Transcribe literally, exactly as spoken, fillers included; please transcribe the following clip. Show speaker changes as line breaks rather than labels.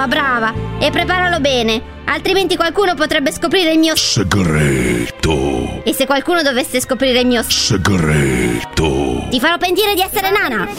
Brava, brava. E preparalo bene, altrimenti qualcuno potrebbe scoprire il mio
segreto.
E se qualcuno dovesse scoprire il mio
segreto,
ti farò pentire di essere nana.